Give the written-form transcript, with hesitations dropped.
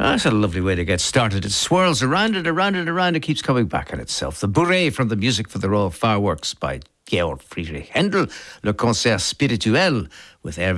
That's a lovely way to get started. It swirls around and around and around. It keeps coming back on itself. The Bourrée from the Music for the Royal Fireworks by Georg Friedrich Händel. Le Concert Spirituel with Hervé